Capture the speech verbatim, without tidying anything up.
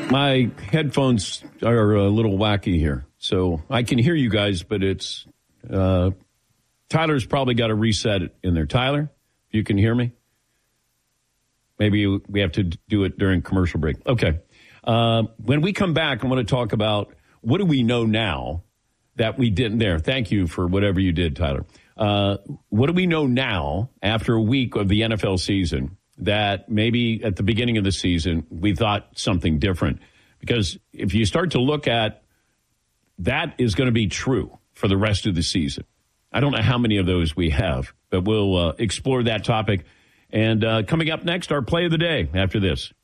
My headphones are a little wacky here, so I can hear you guys, but it's uh, Tyler's probably got to reset it in there. Tyler, you can hear me? Maybe we have to do it during commercial break. Okay. Uh, when we come back, I want to talk about what do we know now that we didn't there. Thank you for whatever you did, Tyler. Uh, what do we know now after a week of the N F L season that maybe at the beginning of the season we thought something different? Because if you start to look at that is going to be true for the rest of the season. I don't know how many of those we have, but we'll uh, explore that topic. And uh, coming up next, our play of the day after this.